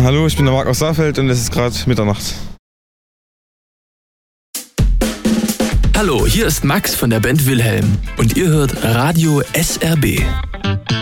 Hallo, ich bin der Marc aus Saalfeld und es ist gerade Mitternacht. Hallo, hier ist Max von der Band Wilhelm und ihr hört Radio SRB.